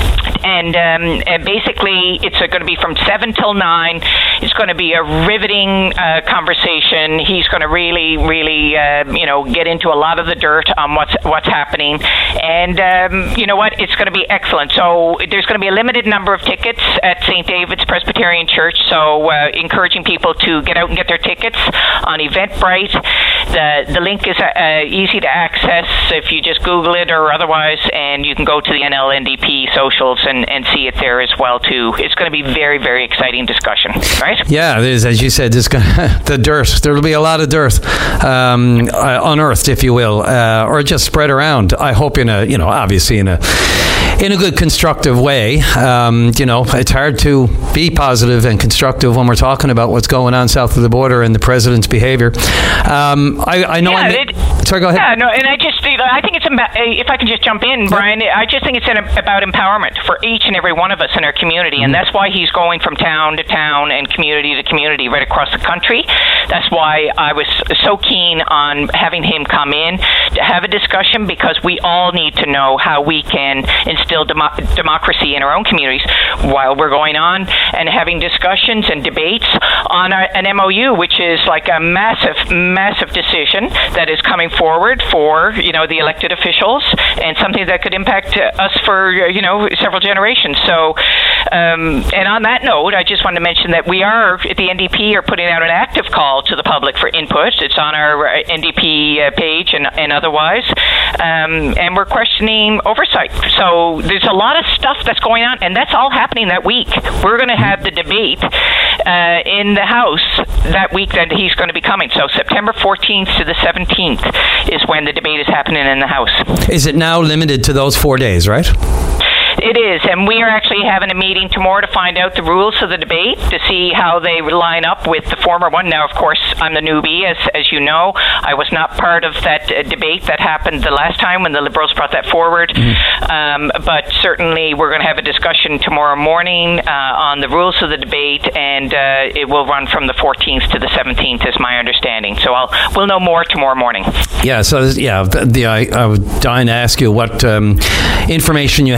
And, um, and basically, it's uh, going to be from seven till nine. It's going to be a riveting uh, conversation. He's going to really, really, uh, you know, get into a lot of the dirt on what's what's happening. And um, you know what? It's going to be excellent. So there's going to be a limited number of tickets at Saint David's Presbyterian Church. So uh, encouraging people to get out and get their tickets on Eventbrite. The the link is uh, easy to access if you just Google it or otherwise, and you can go to the N L N D P socials and, and see it there as well too. It's going to be very, very exciting discussion, right? Yeah, it is, as you said, this the dirt. There will be a lot of dirt um, uh, unearthed, if you will, uh, or just spread around. I hope in a, you know, obviously in a in a good, constructive way. Um, you know, it's hard to be positive and constructive when we're talking about what's going on south of the border and the president's behavior. Um, I, I know. Yeah, I ma- it, sorry, go ahead. Yeah, no, and I just, I think it's about, if I can just jump in, Brian. I just think it's about empowerment for each and every one of us in our community, and that's why he's going from town to town and community to community right across the country. That's why I was so keen on having him come in to have a discussion, because we all need to know how we can instill demo- democracy in our own communities while we're going on and having discussions and debates on our, an M O U, which is like a massive, massive decision that is coming forward for, you know, the elected officials, and something that could impact us for, you know, several generations. So, um, and on that note, I just wanted to mention that we are, at the N D P, are putting out an active call to the public for input. It's on our N D P uh, page and, and otherwise, um, and we're questioning oversight. So there's a lot of stuff that's going on, and that's all happening that week. We're going to have the debate uh, in the House that week that he's going to be coming. So September fourteenth to the seventeenth is when the debate is happening in the House. Is it now limited to those four days, right? It is, and we are actually having a meeting tomorrow to find out the rules of the debate, to see how they line up with the former one. Now, of course, I'm the newbie, as as you know. I was not part of that uh, debate that happened the last time when the Liberals brought that forward. Mm-hmm. Um, but certainly, we're going to have a discussion tomorrow morning uh, on the rules of the debate, and uh, it will run from the fourteenth to the seventeenth, is my understanding. So I'll we'll know more tomorrow morning. Yeah. So yeah, the, the I, I was dying to ask you what um, information you have on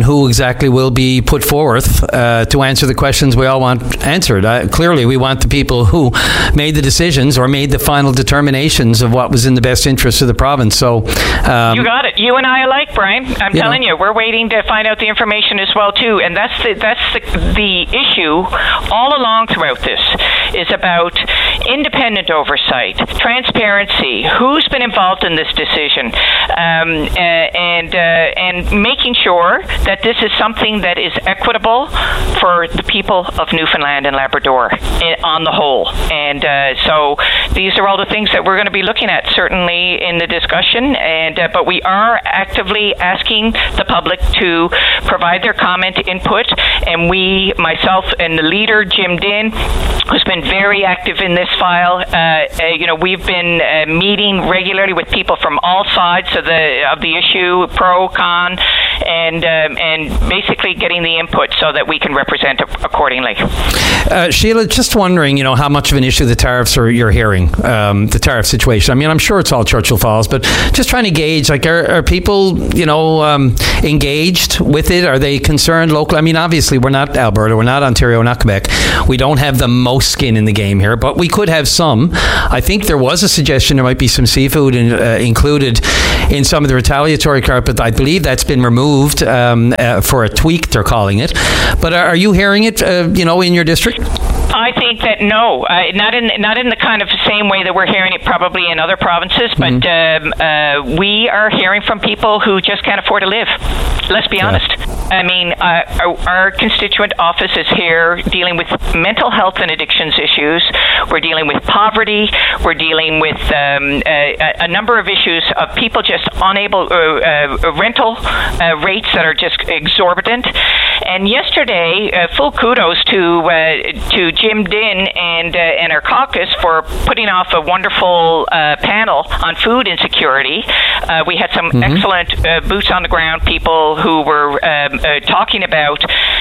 who exactly will be put forth uh, to answer the questions we all want answered. Uh, clearly, we want the people who made the decisions or made the final determinations of what was in the best interest of the province. So um, you got it. You and I alike, Brian. I'm you telling know. you, we're waiting to find out the information as well too. And that's the, that's the, the issue all along throughout this is about independent oversight, transparency, who's been involved in this decision, um, uh, and uh, and making sure that this is something that is equitable for the people of Newfoundland and Labrador in, on the whole. And uh, so these are all the things that we're going to be looking at, certainly in the discussion. And uh, but we are actively asking the public to provide their comment input. And we, myself and the leader, Jim Dinn, who's been very active in this file, uh, uh, you know, we've been uh, meeting regularly with people from all sides of the of the issue, pro, con, and um, and basically getting the input so that we can represent it accordingly. Uh, Sheila, just wondering, you know, how much of an issue the tariffs are you're hearing, um, the tariff situation. I mean, I'm sure it's all Churchill Falls, but just trying to gauge, like, are, are people, you know, um, engaged with it? Are they concerned locally? I mean, obviously, we're not Alberta, we're not Ontario, we're not Quebec. We don't have the most skin in the game here, but we could have some. I think there was a suggestion there might be some seafood in, uh, included in some of the retaliatory carpet. I believe that's been removed um, uh, for a tweak, they're calling it. But are, are you hearing it, uh, you know, in your district? I think that no, uh, not in not in the kind of same way that we're hearing it probably in other provinces, but mm-hmm. um, uh, we are hearing from people who just can't afford to live. Let's be yeah. honest. I mean, uh, our, our constituent office is here dealing with mental health and addictions issues. We're dealing with poverty. We're dealing with um, a, a number of issues of people just unable, uh, uh, rental uh, rates that are just exorbitant. And yesterday, uh, full kudos to uh, to Jim Dinn and uh, and our caucus for putting off a wonderful uh, panel on food insecurity. Uh, we had some mm-hmm. excellent uh, boots on the ground people who were um, uh, talking about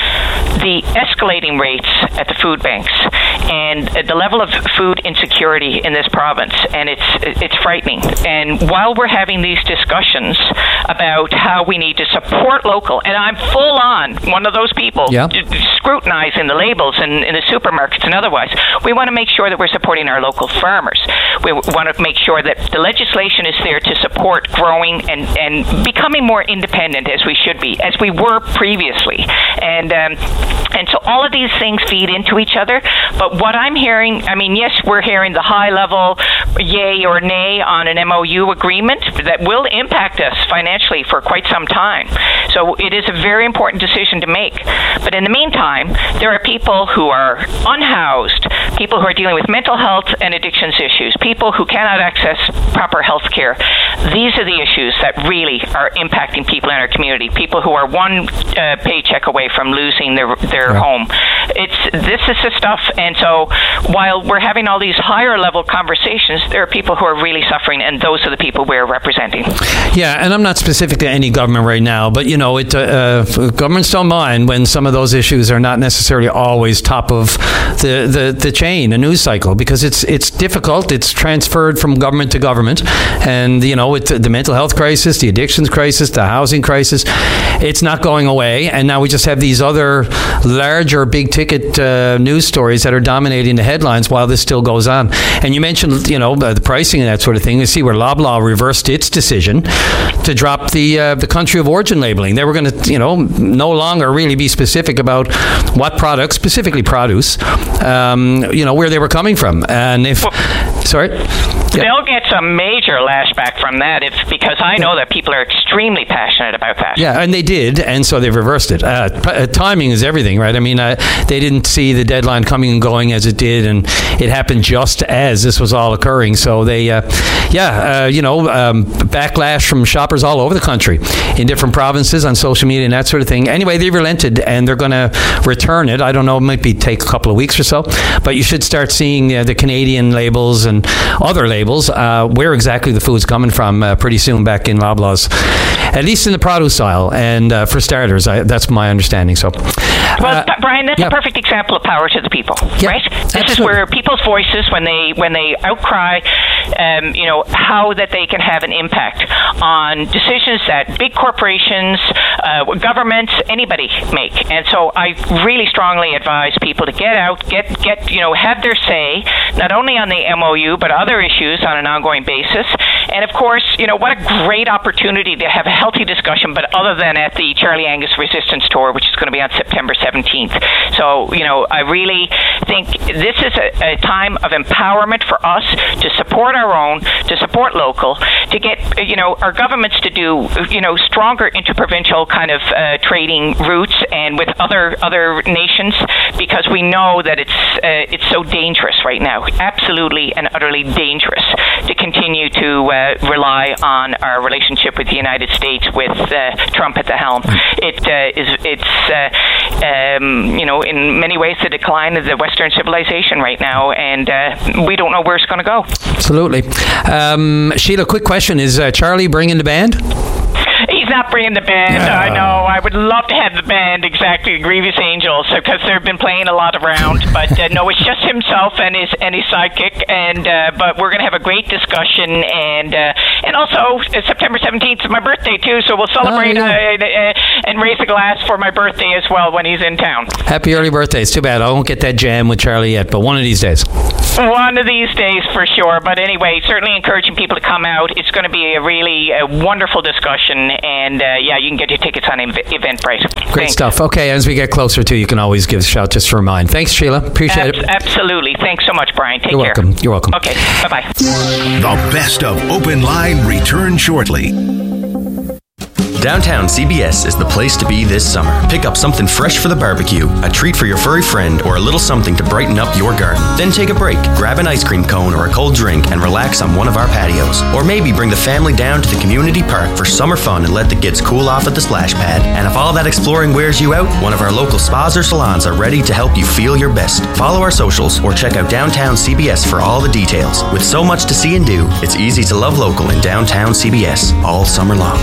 the escalating rates at the food banks and uh, the level of food insecurity in this province, and it's it's frightening. And while we're having these discussions about how we need to support local, and I'm full on one of those people yeah. d- scrutinizing the labels in, in the supermarkets and otherwise, we want to make sure that we're supporting our local farmers. We w- want to make sure that the legislation is there to support growing and, and becoming more independent as we should be, as we were previously. And um, and so all of these things feed into each other. But what I'm hearing, I mean, yes, we're hearing the high level yay or nay on an M O U agreement that will impact us financially for quite some time. So it is a very important decision to make. But in the meantime, there are people who are unhoused, people who are dealing with mental health and addictions issues, people who cannot access proper health care. These are the issues that really are impacting people in our community, people who are one uh, paycheck away from losing their their yeah. home. It's this is the stuff, and so while we're having all these higher level conversations, there are people who are really suffering, and those are the people we're representing. Yeah, and I'm not specific to any government right now, but you know, it uh, uh, governments don't mind when some of those issues are not necessarily always top of the, the, the chain, a news cycle, because it's it's difficult. It's transferred from government to government, and you know, it, the mental health crisis, the addictions crisis, the housing crisis, it's not going away. And now we just have these other larger, big ticket uh, news stories that are dominating the headlines while this still goes on. And you mentioned, you know, the pricing and that sort of thing. You see where Loblaw reversed its decision to drop the uh, the country of origin labeling. They were going to, you know, no longer really be specific about what products, specifically produce, um, you know, where they were coming from. And if, well, sorry? Yeah. They'll get some major lashback from that if because I know that people are extremely passionate about that. Yeah, and they did, and so they've reversed it. Uh, p- uh, timing is everything, right? I mean, uh, they didn't see the deadline coming and going as it did, and it happened just as this was all occurring. So they, uh, yeah, uh, you know, um, backlash from shoppers all over the country in different provinces on social media and that sort of thing. Anyway, they relented, and they're going to return it. I don't know, it might be take a couple of weeks or so, but you should start seeing uh, the Canadian labels and other labels, uh, where exactly the food's coming from uh, pretty soon back in Loblaw's at least in the produce aisle. And uh, for starters, I, that's my understanding. So, well, uh, Brian, that's yeah. a perfect example of power to the people, yeah, right? This absolutely. is where people's voices, when they when they outcry, um, you know, how that they can have an impact on decisions that big corporations, uh, governments, anybody make. And so I really strongly advise people to get out, get get you know, have their say, not only on the M O U but other issues on an ongoing basis. And of course, you know, what a great opportunity to have a healthy discussion, but other than at the Charlie Angus Resistance Tour, which is going to be on September seventeenth. So, you know, I really think this is a, a time of empowerment for us to support our own, to support local, to get, you know, our governments to do, you know, stronger interprovincial kind of uh, trading routes and with other other nations, because we know that it's uh, it's so dangerous right now, absolutely and utterly dangerous, to continue to uh, rely on our relationship with the United States with uh, Trump at the helm. It uh, is it's uh, um, you know, in many ways the decline of the Western civilization right now, and uh, we don't know where it's going to go. Absolutely. Um, Sheila, quick question: is uh, Charlie bringing the band? He's not bringing the band. Yeah. I know. I would love to have the band, exactly, Grievous Angels, because they've been playing a lot around. But uh, no, it's just himself and his and his sidekick. And uh, but we're going to have a great discussion, and uh, and also uh, September seventeenth is my birthday too, so we'll celebrate oh, yeah. uh, uh, and raise a glass for my birthday as well when he's in town. Happy early birthday! It's too bad I won't get that jam with Charlie yet, but one of these days. One of these days for sure. But anyway, certainly encouraging people to come out. It's going to be a really uh, wonderful discussion. And uh, yeah, you can get your tickets on Eventbrite. Great Thanks. stuff. Okay, as we get closer to, you can always give a shout just to remind. Thanks, Sheila. Appreciate Ab- it. Absolutely. Thanks so much, Brian. Take You're care. welcome. You're welcome. Okay. Bye bye. The best of Open Line return shortly. Downtown C B S is the place to be this summer. Pick up something fresh for the barbecue, a treat for your furry friend, or a little something to brighten up your garden. Then take a break, grab an ice cream cone or a cold drink, and relax on one of our patios. Or maybe bring the family down to the community park for summer fun and let the kids cool off at the splash pad. And if all that exploring wears you out, one of our local spas or salons are ready to help you feel your best. Follow our socials or check out Downtown C B S for all the details. With so much to see and do, it's easy to love local in Downtown C B S all summer long.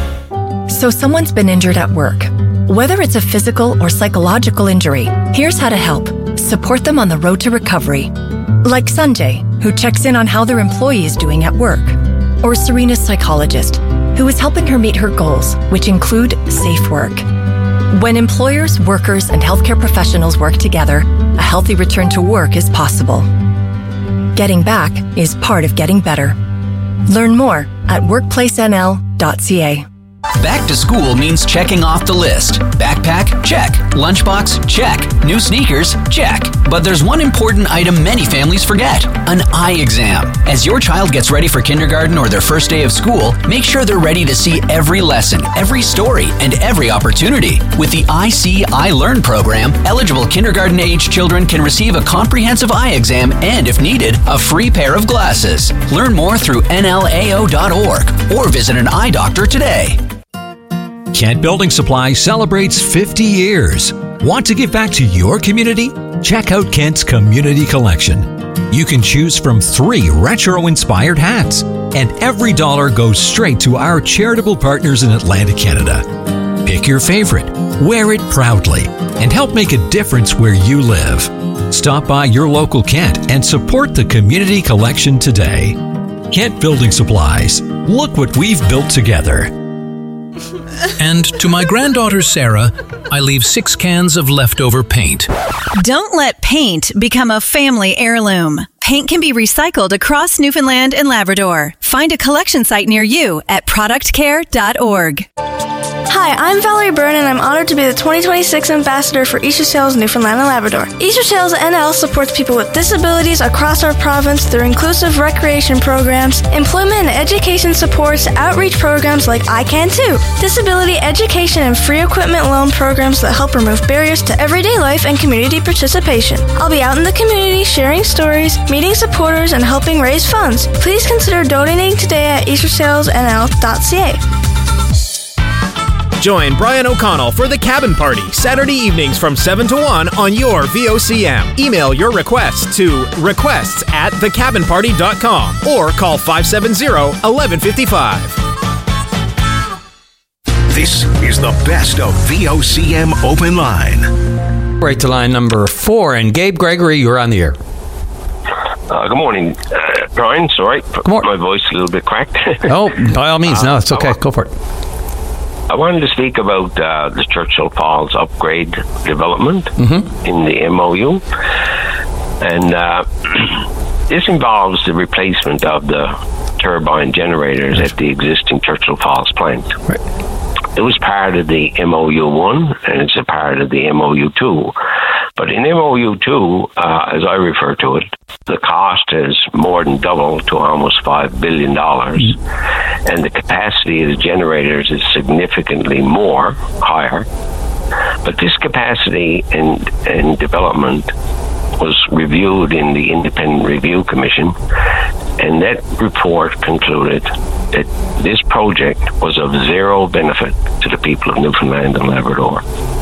So someone's been injured at work. Whether it's a physical or psychological injury, here's how to help. Support them on the road to recovery. Like Sanjay, who checks in on how their employee is doing at work. Or Serena's psychologist, who is helping her meet her goals, which include safe work. When employers, workers, and healthcare professionals work together, a healthy return to work is possible. Getting back is part of getting better. Learn more at workplace n l dot c a. Back to school means checking off the list. Backpack? Check. Lunchbox? Check. New sneakers? Check. But there's one important item many families forget: an eye exam. As your child gets ready for kindergarten or their first day of school, make sure they're ready to see every lesson, every story, and every opportunity. With the I See, I Learn program, eligible kindergarten-age children can receive a comprehensive eye exam and, if needed, a free pair of glasses. Learn more through N L A O dot org or visit an eye doctor today. Kent Building Supply celebrates fifty years. Want to give back to your community? Check out Kent's Community Collection. You can choose from three retro-inspired hats, and every dollar goes straight to our charitable partners in Atlantic Canada. Pick your favorite, wear it proudly, and help make a difference where you live. Stop by your local Kent and support the Community Collection today. Kent Building Supplies. Look what we've built together. And to my granddaughter Sarah, I leave six cans of leftover paint. Don't let paint become a family heirloom. Paint can be recycled across Newfoundland and Labrador. Find a collection site near you at product care dot org. Hi, I'm Valerie Byrne, and I'm honored to be the twenty twenty-six Ambassador for Easter Sales Newfoundland and Labrador. Easter Sales N L supports people with disabilities across our province through inclusive recreation programs, employment and education supports, outreach programs like I Can Too, disability education and free equipment loan programs that help remove barriers to everyday life and community participation. I'll be out in the community sharing stories, meeting supporters, and helping raise funds. Please consider donating today at easter sales n l dot c a. Join Brian O'Connell for the Cabin Party, Saturday evenings from seven to one on your V O C M. Email your requests to requests at the cabin party dot com or call five seven zero, one one five five. This is the best of V O C M Open Line. Right to line number four. And Gabe Gregory, you're on the air. Uh, good morning, uh, Brian. Sorry, my voice a little bit cracked. Oh, by all means. No, it's okay. Go for it. I wanted to speak about uh, the Churchill Falls upgrade development mm-hmm. in the M O U. And uh, this involves the replacement of the turbine generators at the existing Churchill Falls plant. Right. It was part of the M O U one, and it's a part of the M O U two. But in M O U two, uh, as I refer to it, the cost has more than doubled to almost five billion dollars. Mm-hmm. And the capacity of the generators is significantly more, higher. But this capacity and, and development was reviewed in the Independent Review Commission, and that report concluded that this project was of zero benefit to the people of Newfoundland and Labrador.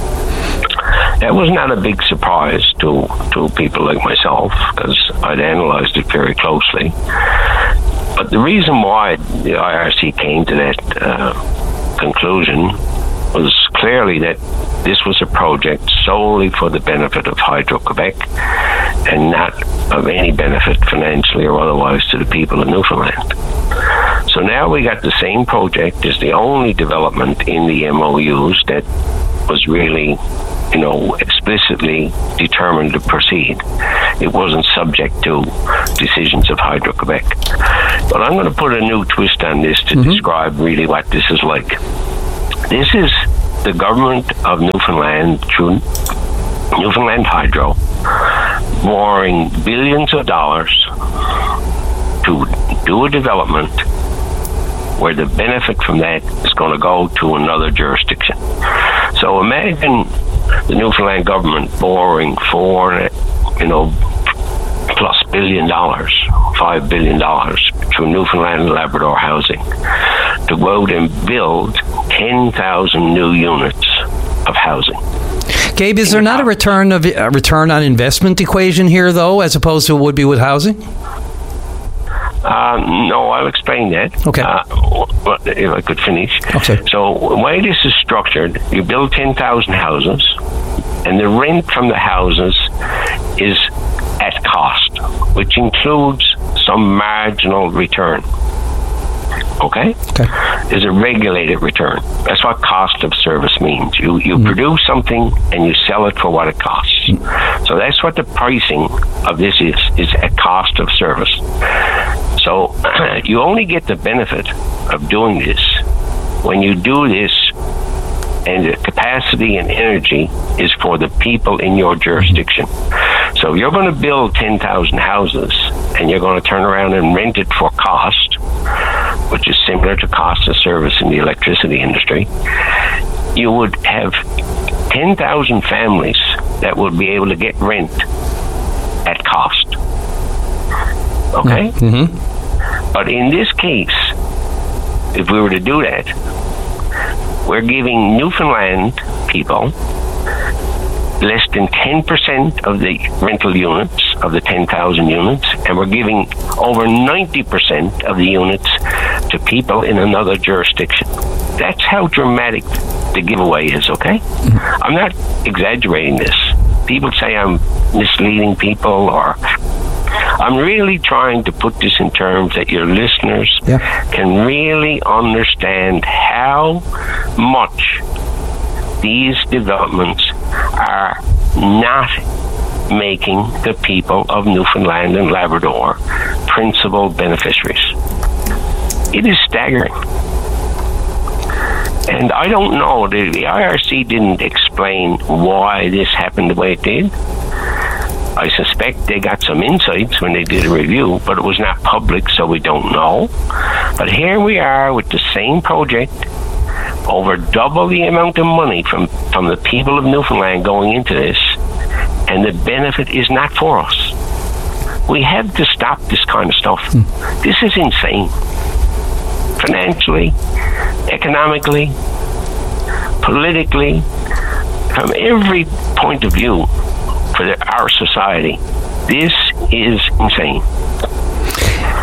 That was not a big surprise to, to people like myself, because I'd analyzed it very closely. But the reason why the I R C came to that uh, conclusion was clearly that this was a project solely for the benefit of Hydro-Quebec and not of any benefit financially or otherwise to the people of Newfoundland. So now we got the same project as the only development in the M O Us that was really, you know, explicitly determined to proceed. It wasn't subject to decisions of Hydro-Quebec. But I'm going to put a new twist on this to mm-hmm. describe really what this is like. This is the government of Newfoundland through Newfoundland Hydro borrowing billions of dollars to do a development where the benefit from that is going to go to another jurisdiction. So imagine the Newfoundland government borrowing four, you know, plus billion dollars, five billion dollars through Newfoundland and Labrador Housing to go out and build ten thousand new units of housing. Gabe, is there not a return of a return on investment equation here, though, as opposed to it would be with housing? Uh, no, I'll explain that. Okay. Uh, if I could finish. Okay. So the way this is structured, you build ten thousand houses, and the rent from the houses is at cost, which includes some marginal return. Okay? Okay. Is a regulated return. That's what cost of service means. You you mm. produce something and you sell it for what it costs. Mm. So that's what the pricing of this is, is at cost of service. So you only get the benefit of doing this when you do this and the capacity and energy is for the people in your jurisdiction. So you're going to build ten thousand houses and you're going to turn around and rent it for cost, which is similar to cost of service in the electricity industry. You would have ten thousand families that would be able to get rent at cost. Okay? Mm-hmm. But in this case, if we were to do that, we're giving Newfoundland people less than ten percent of the rental units, of the ten thousand units, and we're giving over ninety percent of the units to people in another jurisdiction. That's how dramatic the giveaway is, okay? Mm-hmm. I'm not exaggerating this. People say I'm misleading people, or I'm really trying to put this in terms that your listeners yeah. can really understand how much these developments are not making the people of Newfoundland and Labrador principal beneficiaries. It is staggering. And I don't know, the, the I R C didn't explain why this happened the way it did. I suspect they got some insights when they did a review, but it was not public, so we don't know. But here we are with the same project, over double the amount of money from, from the people of Newfoundland going into this, and the benefit is not for us. We have to stop this kind of stuff. Mm. This is insane. Financially, economically, politically, from every point of view for the, our society, this is insane.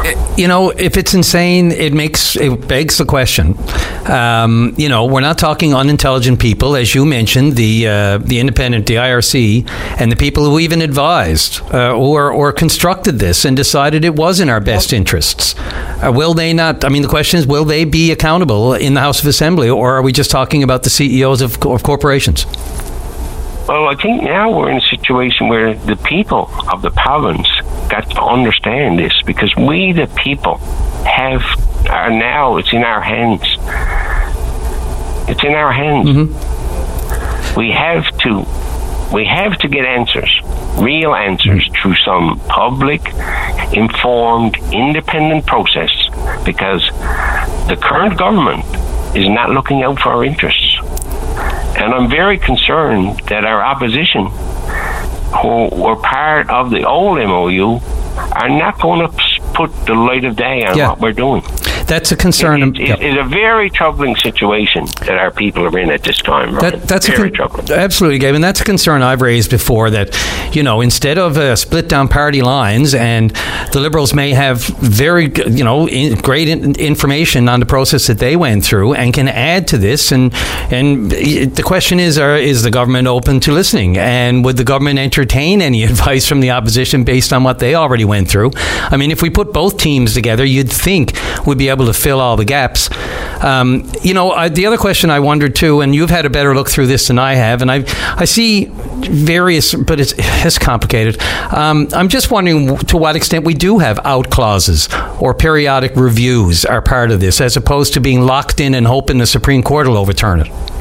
you know, if it's insane, it makes it begs the question. Um, you know, we're not talking unintelligent people, as you mentioned, the uh, the independent, the I R C, and the people who even advised uh, or or constructed this and decided it was in our best interests. Uh, will they not? I mean, the question is, will they be accountable in the House of Assembly, or are we just talking about the C E Os of, of corporations? Well, I think now we're in a situation where the people of the province got to understand this, because we, the people, have are now, it's in our hands. It's in our hands. Mm-hmm. We have to, we have to get answers, real answers, mm-hmm. through some public, informed, independent process, because the current government is not looking out for our interests. And I'm very concerned that our opposition, who were part of the old M O U, are not going to put the light of day on yeah. what we're doing. That's a concern. It, it, it's a very troubling situation that our people are in at this time. Right? That, that's very a con- troubling. Absolutely, Gabe. And that's a concern I've raised before, that, you know, instead of uh, split down party lines, and the Liberals may have very, you know, in, great in, information on the process that they went through and can add to this. And and the question is, are, is the government open to listening? And would the government entertain any advice from the opposition based on what they already went through? I mean, if we put both teams together, you'd think we'd be able to fill all the gaps. Um, you know, I, the other question I wondered too, and you've had a better look through this than I have, and I I see various, but it's, it's complicated. Um, I'm just wondering to what extent we do have out clauses or periodic reviews are part of this, as opposed to being locked in and hoping the Supreme Court will overturn it.